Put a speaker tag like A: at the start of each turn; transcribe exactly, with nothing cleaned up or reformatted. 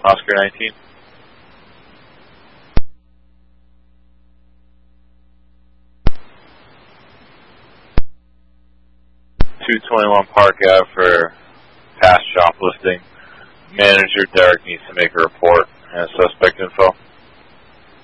A: Oscar nineteen. two twenty-one Park Ave for past shoplifting. Manager Derek needs to make a report and suspect info.